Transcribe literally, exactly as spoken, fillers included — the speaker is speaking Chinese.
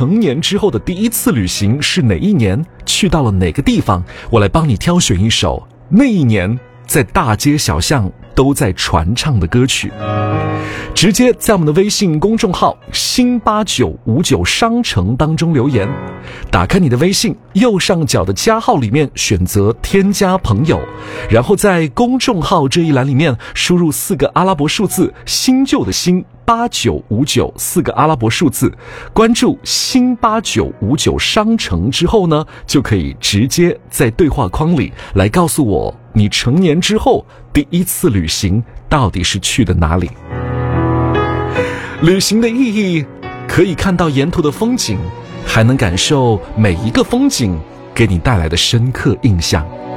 成年之后的第一次旅行是哪一年，去到了哪个地方，我来帮你挑选一首那一年在大街小巷都在传唱的歌曲。直接在我们的微信公众号新八九五九商城当中留言，打开你的微信右上角的加号里面选择添加朋友，然后在公众号这一栏里面输入四个阿拉伯数字，新旧的新八九五九四个阿拉伯数字，关注新八九五九商城之后呢，就可以直接在对话框里来告诉我你成年之后第一次旅行到底是去的哪里。旅行的意义，可以看到沿途的风景，还能感受每一个风景给你带来的深刻印象。